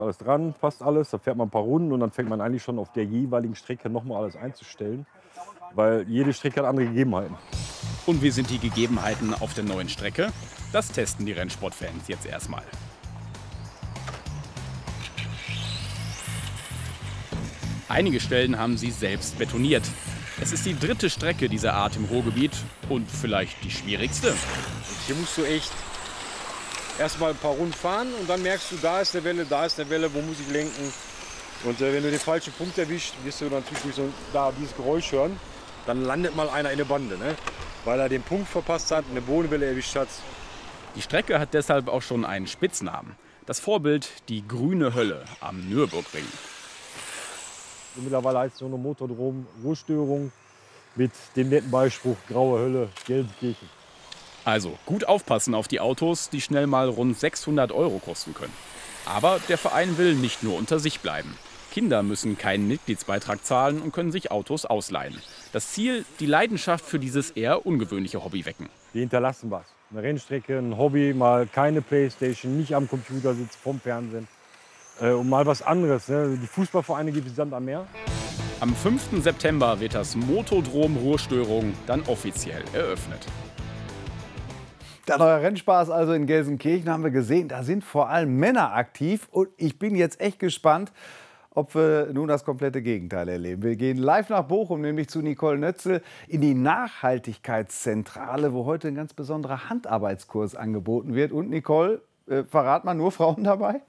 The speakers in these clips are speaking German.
Alles dran, passt alles, da fährt man ein paar Runden und dann fängt man eigentlich schon auf der jeweiligen Strecke nochmal alles einzustellen, weil jede Strecke hat andere Gegebenheiten. Und wie sind die Gegebenheiten auf der neuen Strecke? Das testen die Rennsportfans jetzt erstmal. Einige Stellen haben sie selbst betoniert. Es ist die dritte Strecke dieser Art im Ruhrgebiet und vielleicht die schwierigste. Hier musst du echt erstmal ein paar Runden fahren und dann merkst du, da ist eine Welle, wo muss ich lenken. Und wenn du den falschen Punkt erwischt, wirst du natürlich so dieses Geräusch hören. Dann landet mal einer in der Bande, ne? Weil er den Punkt verpasst hat, eine Bodenwelle erwischt hat. Die Strecke hat deshalb auch schon einen Spitznamen. Das Vorbild die grüne Hölle am Nürburgring. Mittlerweile heißt es so eine Motordrom Ruhestörung mit dem netten Beispruch graue Hölle, Gelsenkirchen. Also gut aufpassen auf die Autos, die schnell mal rund 600 € kosten können. Aber der Verein will nicht nur unter sich bleiben. Kinder müssen keinen Mitgliedsbeitrag zahlen und können sich Autos ausleihen. Das Ziel, die Leidenschaft für dieses eher ungewöhnliche Hobby wecken. Die hinterlassen was. Eine Rennstrecke, ein Hobby, mal keine Playstation, nicht am Computer sitzen, vom Fernsehen. Und mal was anderes. Ne? Die Fußballvereine gibt es Sand am Meer. Am 5. September wird das Motodrom Ruhrstörung dann offiziell eröffnet. Der neue Rennspaß also in Gelsenkirchen haben wir gesehen. Da sind vor allem Männer aktiv. Und ich bin jetzt echt gespannt, ob wir nun das komplette Gegenteil erleben. Wir gehen live nach Bochum, nämlich zu Nicole Nötzel in die Nachhaltigkeitszentrale, wo heute ein ganz besonderer Handarbeitskurs angeboten wird. Und Nicole, verrat mal, nur Frauen dabei?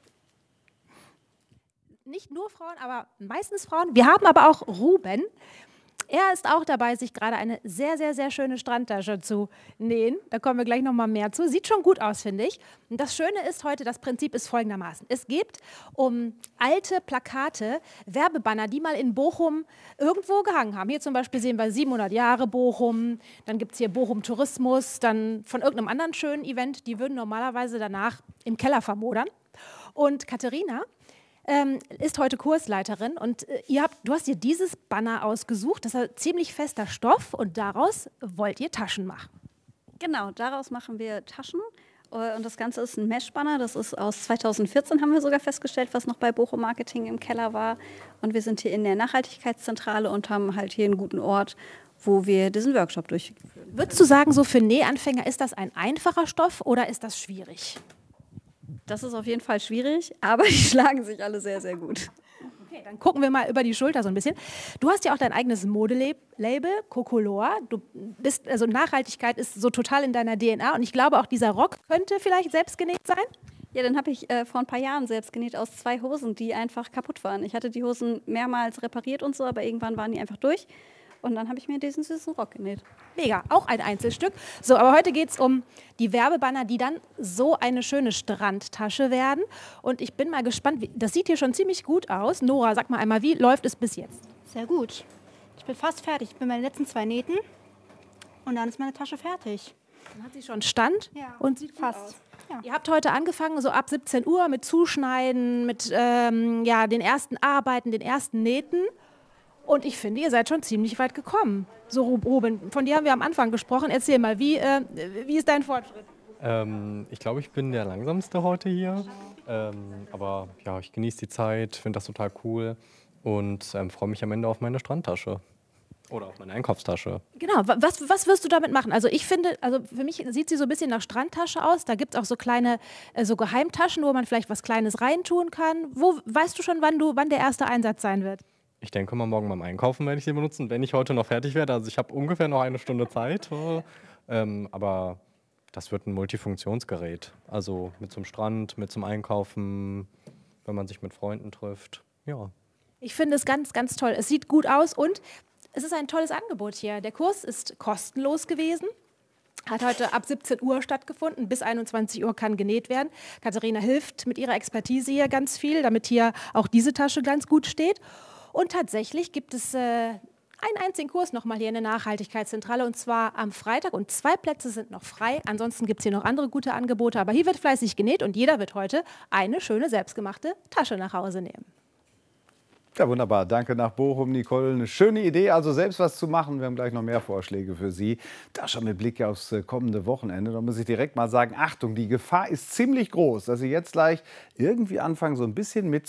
Nicht nur Frauen, aber meistens Frauen. Wir haben aber auch Ruben. Er ist auch dabei, sich gerade eine sehr, sehr, sehr schöne Strandtasche zu nähen. Da kommen wir gleich noch mal mehr zu. Sieht schon gut aus, finde ich. Und das Schöne ist heute, das Prinzip ist folgendermaßen. Es geht um alte Plakate, Werbebanner, die mal in Bochum irgendwo gehangen haben. Hier zum Beispiel sehen wir 700 Jahre Bochum. Dann gibt es hier Bochum Tourismus. Dann von irgendeinem anderen schönen Event. Die würden normalerweise danach im Keller vermodern. Und Katharina ist heute Kursleiterin und du hast dir dieses Banner ausgesucht. Das ist ein ziemlich fester Stoff und daraus wollt ihr Taschen machen. Genau, daraus machen wir Taschen und das Ganze ist ein Mesh-Banner. Das ist aus 2014, haben wir sogar festgestellt, was noch bei Bochum Marketing im Keller war. Und wir sind hier in der Nachhaltigkeitszentrale und haben halt hier einen guten Ort, wo wir diesen Workshop durchführen. Würdest du sagen, so für Nähanfänger, ist das ein einfacher Stoff oder ist das schwierig? Das ist auf jeden Fall schwierig, aber die schlagen sich alle sehr, sehr gut. Okay, dann gucken wir mal über die Schulter so ein bisschen. Du hast ja auch dein eigenes Modelabel, Cocolor. Also Nachhaltigkeit ist so total in deiner DNA und ich glaube auch dieser Rock könnte vielleicht selbst genäht sein. Ja, den habe ich vor ein paar Jahren selbst genäht aus 2 Hosen, die einfach kaputt waren. Ich hatte die Hosen mehrmals repariert und so, aber irgendwann waren die einfach durch. Und dann habe ich mir diesen süßen Rock genäht. Mega, auch ein Einzelstück. So, aber heute geht es um die Werbebanner, die dann so eine schöne Strandtasche werden. Und ich bin mal gespannt, das sieht hier schon ziemlich gut aus. Nora, sag mal einmal, wie läuft es bis jetzt? Sehr gut. Ich bin fast fertig. Ich bin meine letzten 2 Nähten und dann ist meine Tasche fertig. Dann hat sie schon Stand und sieht fast gut aus. Ja. Ihr habt heute angefangen, so ab 17 Uhr mit Zuschneiden, mit den ersten Arbeiten, den ersten Nähten. Und ich finde, ihr seid schon ziemlich weit gekommen. So, Ruben, von dir haben wir am Anfang gesprochen. Erzähl mal, wie ist dein Fortschritt? Ich glaube, ich bin der Langsamste heute hier. Aber ja, ich genieße die Zeit, finde das total cool und freue mich am Ende auf meine Strandtasche. Oder auf meine Einkaufstasche. Genau, was wirst du damit machen? Also ich finde, für mich sieht sie so ein bisschen nach Strandtasche aus. Da gibt es auch so kleine so Geheimtaschen, wo man vielleicht was Kleines reintun kann. Weißt du schon, wann der erste Einsatz sein wird? Ich denke mal, morgen beim Einkaufen werde ich sie benutzen, wenn ich heute noch fertig werde. Also ich habe ungefähr noch 1 Stunde Zeit. Aber das wird ein Multifunktionsgerät. Also mit zum Strand, mit zum Einkaufen, wenn man sich mit Freunden trifft. Ja. Ich finde es ganz, ganz toll. Es sieht gut aus und es ist ein tolles Angebot hier. Der Kurs ist kostenlos gewesen. Hat heute ab 17 Uhr stattgefunden, bis 21 Uhr kann genäht werden. Katharina hilft mit ihrer Expertise hier ganz viel, damit hier auch diese Tasche ganz gut steht. Und tatsächlich gibt es einen einzigen Kurs nochmal hier in der Nachhaltigkeitszentrale und zwar am Freitag und 2 Plätze sind noch frei. Ansonsten gibt es hier noch andere gute Angebote, aber hier wird fleißig genäht und jeder wird heute eine schöne selbstgemachte Tasche nach Hause nehmen. Ja, wunderbar. Danke nach Bochum, Nicole. Eine schöne Idee, also selbst was zu machen. Wir haben gleich noch mehr Vorschläge für Sie. Da schon mit Blick aufs kommende Wochenende. Da muss ich direkt mal sagen, Achtung, die Gefahr ist ziemlich groß, dass Sie jetzt gleich irgendwie anfangen, so ein bisschen mit